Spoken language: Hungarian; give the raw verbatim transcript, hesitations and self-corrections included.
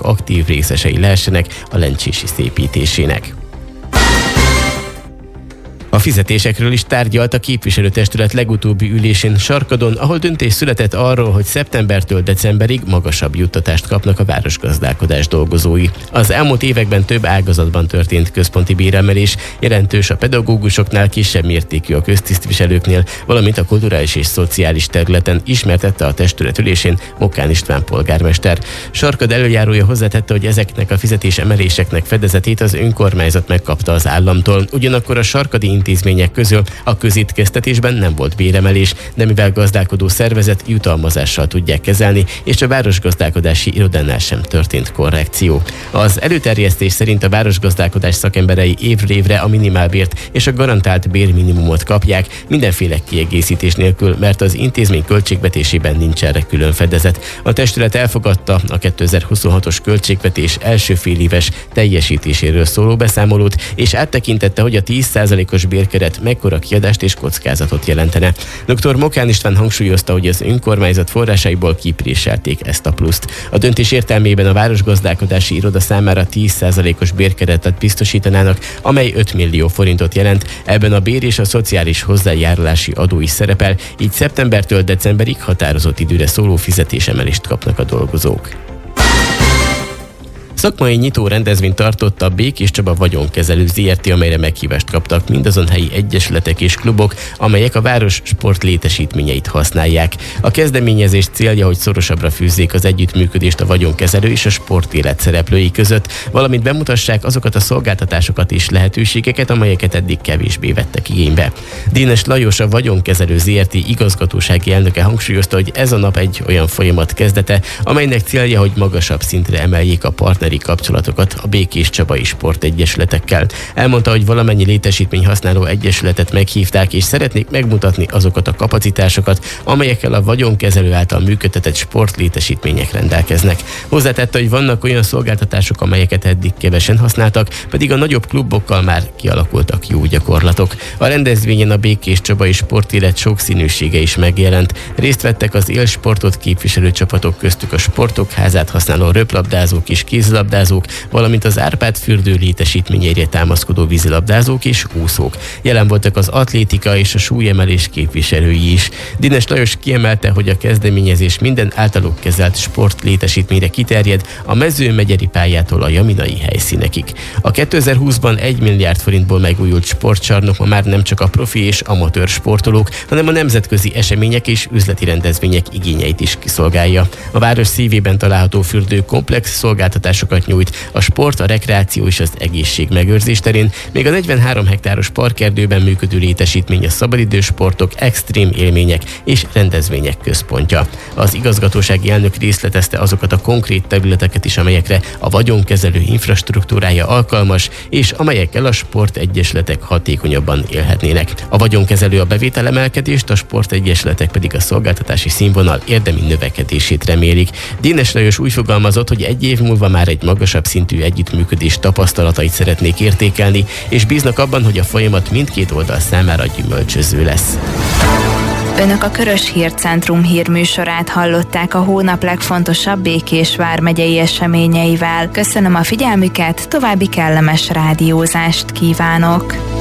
aktív részesei lehessenek a lencsési szépítésének. A fizetésekről is tárgyalt a képviselőtestület legutóbbi ülésén Sarkadon, ahol döntés született arról, hogy szeptembertől decemberig magasabb juttatást kapnak a városgazdálkodás dolgozói. Az elmúlt években több ágazatban történt központi béremelés, jelentős a pedagógusoknál, kisebb mértékű a köztisztviselőknél, valamint a kulturális és szociális területen, ismertette a testület ülésén Mokán István polgármester. Sarkad előjárója hozzátette, hogy ezeknek a fizetésemeléseknek fedezetét az önkormányzat megkapta az államtól. Ugyanakkor a sarkadi intézmények közül a közétkeztetésben nem volt béremelés, de mivel gazdálkodó szervezet, jutalmazással tudják kezelni, és a városgazdálkodási irodánál sem történt korrekció. Az előterjesztés szerint a városgazdálkodás szakemberei évről évre a minimálbért és a garantált bérminimumot kapják, mindenféle kiegészítés nélkül, mert az intézmény költségvetésében nincs erre külön fedezet. A testület elfogadta a kétezer-huszonhatos költségvetés első féléves teljesítéséről szóló beszámolót, és áttekintette, hogy a tíz százalékos bérkeret mekkora kiadást és kockázatot jelentene. doktor Mokán István hangsúlyozta, hogy az önkormányzat forrásaiból kipréselték ezt a pluszt. A döntés értelmében a városgazdálkodási iroda számára tíz százalékos bérkeretet biztosítanának, amely öt millió forintot jelent. Ebben a bér és a szociális hozzájárulási adó is szerepel, így szeptembertől decemberig határozott időre szóló fizetésemelést kapnak a dolgozók. Szakmai nyitó rendezvényt tartott a Békés Csaba Vagyonkezelő zé er té, amelyre meghívást kaptak mindazon helyi egyesületek és klubok, amelyek a város sport létesítményeit használják. A kezdeményezés célja, hogy szorosabbra fűzzék az együttműködést a vagyonkezelő és a sportélet szereplői között, valamint bemutassák azokat a szolgáltatásokat és lehetőségeket, amelyeket eddig kevésbé vettek igénybe. Dénes Lajos, a Vagyonkezelő zé er té igazgatósági elnöke hangsúlyozta, hogy ez a nap egy olyan folyamat kezdete, amelynek célja, hogy magasabb szintre emeljék a partneri kapcsolatokat a Békés Csabai Sportegyesületekkel. Elmondta, hogy valamennyi létesítmény használó egyesületet meghívták, és szeretnék megmutatni azokat a kapacitásokat, amelyekkel a vagyonkezelő által működtetett sportlétesítmények rendelkeznek. Hozzátette, hogy vannak olyan szolgáltatások, amelyeket eddig kevesen használtak, pedig a nagyobb klubokkal már kialakultak jó gyakorlatok. A rendezvényen a Békés Csabai sportélet sokszínűsége is megjelent. Részt vettek az élsportot képviselő csapatok, köztük a Sportok Házát használó röplabdázók és kézilabdázók, valamint az Árpád-fürdő létesítményeire támaszkodó vízilabdázók és úszók. Jelen voltak az atlétika és a súlyemelés képviselői is. Dénes Lajos kiemelte, hogy a kezdeményezés minden általuk kezelt sport létesítményre kiterjed, a Mezőmegyeri pályától a jaminai helyszínekig. A kétezer-húszban egy milliárd forintból megújult sportcsarnok ma már nem csak a profi és amatőr sportolók, hanem a nemzetközi események és üzleti rendezvények igényeit is kiszolgálja. A város szívében található fürdő komplex szolgáltatásokat nyújt a sport, a rekreáció és az egészség megőrzés terén, még a negyvenhárom hektáros parkerdőben működő létesítmény a szabadidős sportok, extrém élmények és rendezvények központja. Az igazgatósági elnök részletezte azokat a konkrét területeket is, amelyekre a vagyonkezelő infrastruktúrája alkalmas, és amelyekkel a sportegyesületek hatékonyabban élhetnének. A vagyonkezelő a bevételemelkedést, a sportegyesületek pedig a szolgáltatási színvonal érdemi növekedését remélik. Dénes Lajos úgy fogalmazott, hogy egy év múlva már egy magasabb szintű együttműködés tapasztalatait szeretnék értékelni, és bíznak abban, hogy a folyamat mindkét oldal számára gyümölcsöző lesz. Önök a Körös Hírcentrum hírműsorát hallották a hónap legfontosabb Békés vármegyei eseményeivel. Köszönöm a figyelmüket, további kellemes rádiózást kívánok!